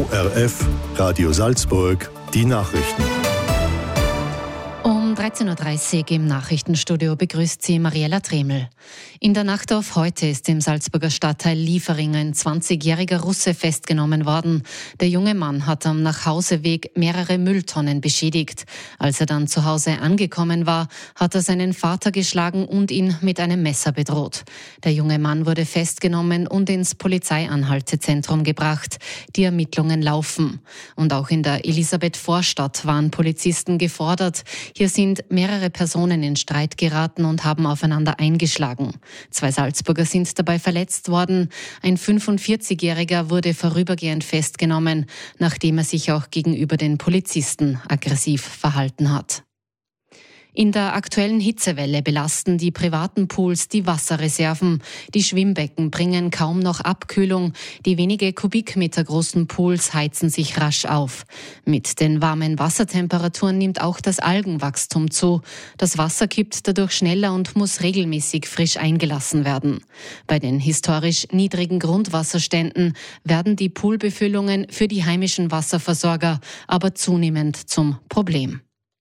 ORF, Radio Salzburg, die Nachrichten. Um 13.30 Uhr im Nachrichtenstudio begrüßt sie Mariella Tremel. In der Nacht auf heute ist im Salzburger Stadtteil Liefering ein 20-jähriger Russe festgenommen worden. Der junge Mann hat am Nachhauseweg mehrere Mülltonnen beschädigt. Als er dann zu Hause angekommen war, hat er seinen Vater geschlagen und ihn mit einem Messer bedroht. Der junge Mann wurde festgenommen und ins Polizeianhaltezentrum gebracht. Die Ermittlungen laufen. Und auch in der Elisabeth-Vorstadt waren Polizisten gefordert. Hier sind mehrere Personen in Streit geraten und haben aufeinander eingeschlagen. 2 Salzburger sind dabei verletzt worden. Ein 45-Jähriger wurde vorübergehend festgenommen, nachdem er sich auch gegenüber den Polizisten aggressiv verhalten hat. In der aktuellen Hitzewelle belasten die privaten Pools die Wasserreserven. Die Schwimmbecken bringen kaum noch Abkühlung. Die wenige Kubikmeter großen Pools heizen sich rasch auf. Mit den warmen Wassertemperaturen nimmt auch das Algenwachstum zu. Das Wasser kippt dadurch schneller und muss regelmäßig frisch eingelassen werden. Bei den historisch niedrigen Grundwasserständen werden die Poolbefüllungen für die heimischen Wasserversorger aber zunehmend zum Problem.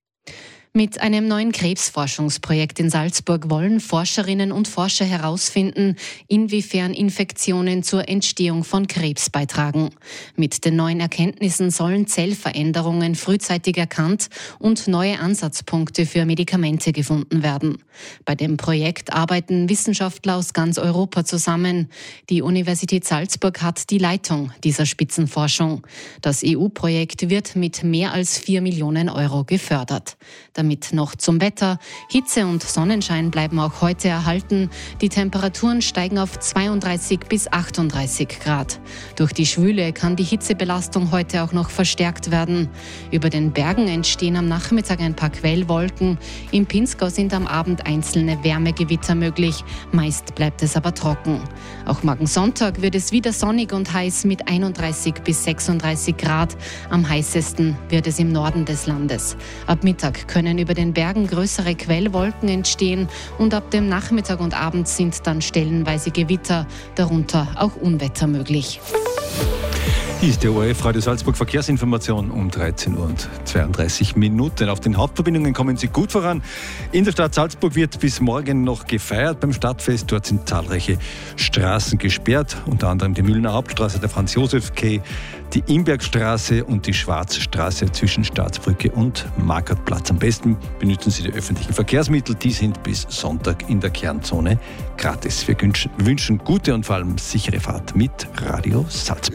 Mit einem neuen Krebsforschungsprojekt in Salzburg wollen Forscherinnen und Forscher herausfinden, inwiefern Infektionen zur Entstehung von Krebs beitragen. Mit den neuen Erkenntnissen sollen Zellveränderungen frühzeitig erkannt und neue Ansatzpunkte für Medikamente gefunden werden. Bei dem Projekt arbeiten Wissenschaftler aus ganz Europa zusammen. Die Universität Salzburg hat die Leitung dieser Spitzenforschung. Das EU-Projekt wird mit mehr als 4 Millionen Euro gefördert. Damit noch zum Wetter. Hitze und Sonnenschein bleiben auch heute erhalten. Die Temperaturen steigen auf 32 bis 38 Grad. Durch die Schwüle kann die Hitzebelastung heute auch noch verstärkt werden. Über den Bergen entstehen am Nachmittag ein paar Quellwolken. Im Pinzgau sind am Abend einzelne Wärmegewitter möglich. Meist bleibt es aber trocken. Auch morgen Sonntag wird es wieder sonnig und heiß mit 31 bis 36 Grad. Am heißesten wird es im Norden des Landes. Ab Mittag können über den Bergen größere Quellwolken entstehen und ab dem Nachmittag und Abend sind dann stellenweise Gewitter, darunter auch Unwetter möglich. Hier ist der ORF Radio Salzburg Verkehrsinformation um 13:32 Uhr. Auf den Hauptverbindungen kommen Sie gut voran. In der Stadt Salzburg wird bis morgen noch gefeiert beim Stadtfest. Dort sind zahlreiche Straßen gesperrt, unter anderem die Mühlener Hauptstraße, der Franz-Josef-Quai, die Imbergstraße und die Schwarzstraße zwischen Staatsbrücke und Markatplatz. Am besten benutzen Sie die öffentlichen Verkehrsmittel. Die sind bis Sonntag in der Kernzone gratis. Wir wünschen gute und vor allem sichere Fahrt mit Radio Salzburg.